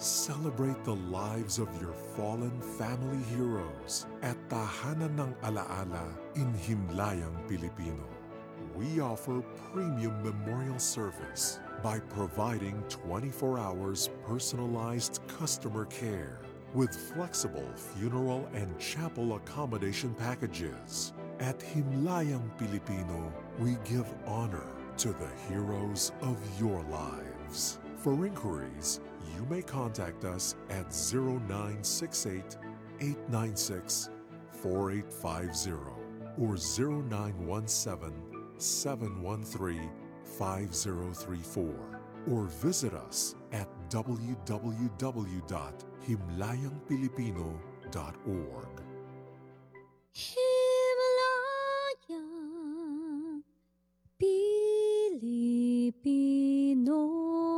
Celebrate the lives of your fallen family heroes at Tahanan ng Alaala in Himlayang, Pilipino. We offer premium memorial service by providing 24 hours personalized customer care with flexible funeral and chapel accommodation packages. At Himlayang Pilipino, we give honor to the heroes of your lives. For inquiries, you may contact us at 0968-896-4850 or 0917-713-5034 or visit us at www.himlayangpilipino.org. Himlayang Pilipino.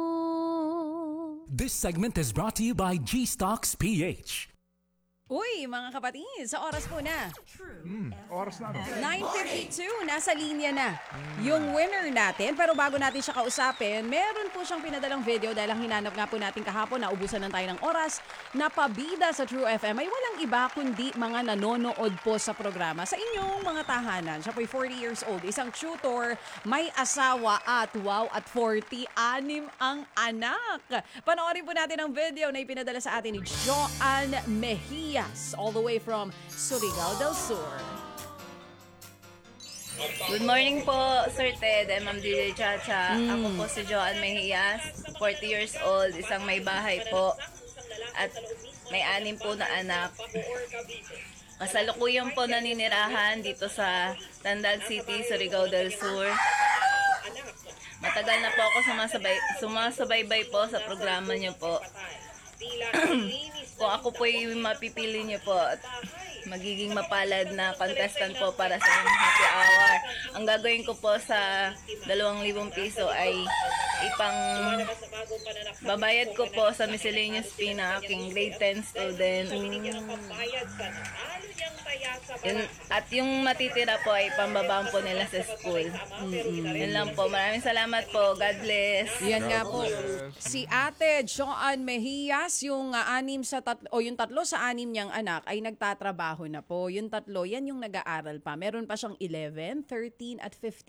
This segment is brought to you by G-Stocks PH. Uy, mga kapatid, sa oras po na. Oras na, no? 9:52, nasa linya na yung winner natin. Pero bago natin siya kausapin, meron po siyang pinadalang video dahil ang hinanap nga po natin kahapon na ubusan ng tayo ng oras na pabida sa True FM ay walang iba kundi mga nanonood po sa programa sa inyong mga tahanan. Siya po'y 40 years old, isang tutor, may asawa at wow, at 46 ang anak. Panoorin po natin ang video na ipinadala sa atin ni Joanne Mejia, all the way from Surigao del Sur. Good morning po, Sir Ted and Ma'am DJ Chacha. Ako po si Joanne Mejias, 40 years old, isang may bahay po at may 6 po na anak. Kasalukuyan po naninirahan dito sa Tandag City, Surigao del Sur. Matagal na po ako sumasabaybay po sa programa niyo po. Kung ako po yung mapipili niyo po at magiging mapalad na contestant po para sa happy hour, ang gagawin ko po sa 2,000 piso ay babayad ko po sa miscellaneous fee na aking grade 10 student. At yung matitira po ay pambabaon po nila sa school. Yun lang po. Maraming salamat po. God bless. Yan nga po. Si Ate Joanne Mejias, yung yung 3 sa 6 niyang anak ay nagtatrabaho na po. Yung 3, yan yung nag-aaral pa. Meron pa siyang 11, 13 at 15